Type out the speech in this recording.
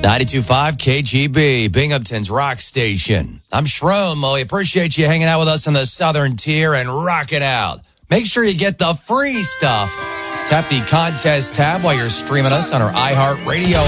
92.5 KGB, Binghamton's rock station. I'm Shroom. Well, we appreciate you hanging out with us on the Southern Tier and rocking out. Make sure you get the free stuff. Tap the contest tab while you're streaming us on our iHeartRadio